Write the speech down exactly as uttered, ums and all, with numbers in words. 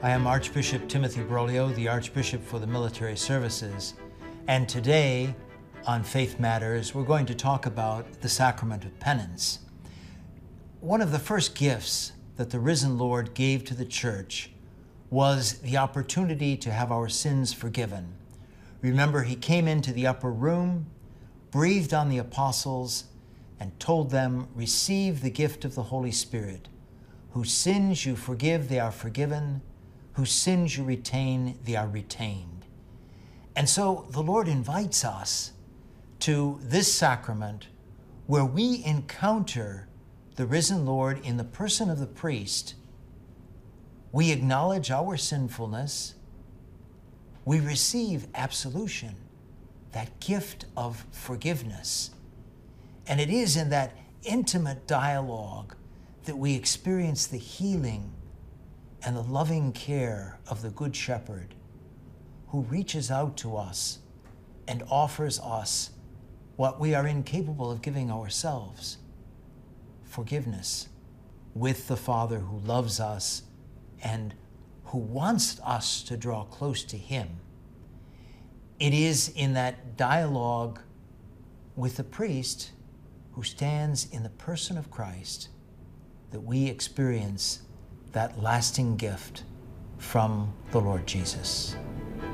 I am Archbishop Timothy Broglio, the Archbishop for the Military Services, and today on Faith Matters, we're going to talk about the Sacrament of Penance. One of the first gifts that the risen Lord gave to the Church was the opportunity to have our sins forgiven. Remember, he came into the upper room, breathed on the apostles, and told them, "Receive the gift of the Holy Spirit. Whose sins you forgive, they are forgiven. Whose sins you retain, they are retained." And so the Lord invites us to this sacrament where we encounter the risen Lord in the person of the priest. We acknowledge our sinfulness. We receive absolution, that gift of forgiveness. And it is in that intimate dialogue that we experience the healing and the loving care of the Good Shepherd, who reaches out to us and offers us what we are incapable of giving ourselves: forgiveness, with the Father who loves us and who wants us to draw close to him. It is in that dialogue with the priest who stands in the person of Christ that we experience that lasting gift from the Lord Jesus.